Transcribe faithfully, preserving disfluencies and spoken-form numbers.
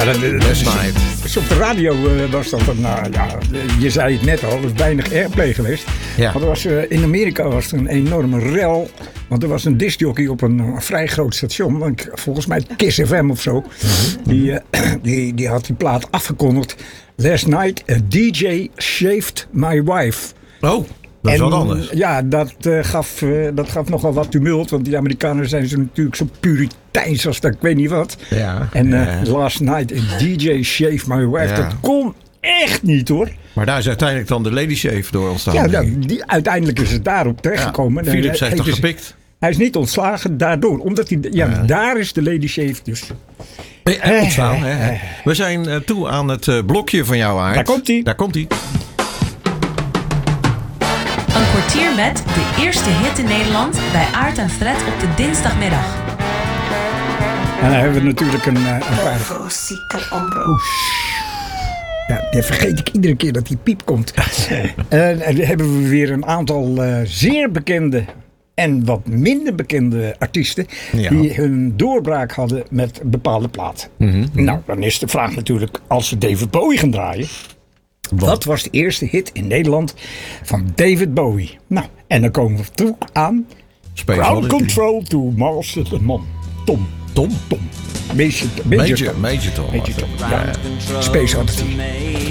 Ja, dat, dat, Last dat, Night. dus op de radio uh, was dat een, nou, ja, je zei het net al, er is weinig airplay geweest. Ja. Want er was, uh, in Amerika was er een enorme rel. Want er was een discjockey op een, een vrij groot station. Volgens mij Kiss F M of zo. Mm-hmm. Die, uh, die, die had die plaat afgekondigd. Last night a D J shaved my wife. Oh. Dat is en, wat anders. Ja, dat, uh, gaf, uh, dat gaf nogal wat tumult. Want die Amerikanen zijn zo natuurlijk zo puriteins als dat ik weet niet wat. Ja, en uh, ja. Last night a D J shaved my wife. Ja. Dat kon echt niet hoor. Maar daar is uiteindelijk dan de Lady Shave door ontstaan. Ja, nou, die, uiteindelijk is het daarop terechtgekomen. Ja, Philips heeft toch dus, gepikt? Hij is niet ontslagen daardoor. Omdat hij, ja, ja. daar is de Lady Shave dus. Nee, hij ontstaan, hè, hè. We zijn uh, toe aan het uh, blokje van jou, Aart. Daar komt hij. Daar komt hij. Een kwartier met de eerste hit in Nederland bij Aart en Fred op de dinsdagmiddag. En dan hebben we natuurlijk een, een paar... Oeh, ja, dat vergeet ik iedere keer dat die piep komt. En dan hebben we weer een aantal uh, zeer bekende en wat minder bekende artiesten... Ja. die hun doorbraak hadden met bepaalde platen. Mm-hmm. Nou, dan is de vraag natuurlijk, als we David Bowie gaan draaien... Wat? Wat was de eerste hit in Nederland van David Bowie? Nou, en dan komen we toe aan... Ground Control to Master the Man. Tom. Tom? Tom. Major, Major, Major, Major Tom. Major Tom. Ja. Space Oddity.